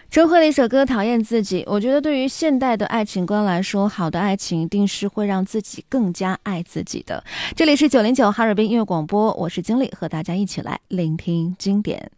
周慧的一首歌《讨厌自己》，我觉得对于现代的爱情观来说，好的爱情一定是会让自己更加爱自己的。这里是909哈尔滨音乐广播，我是经理，和大家一起来聆听经典。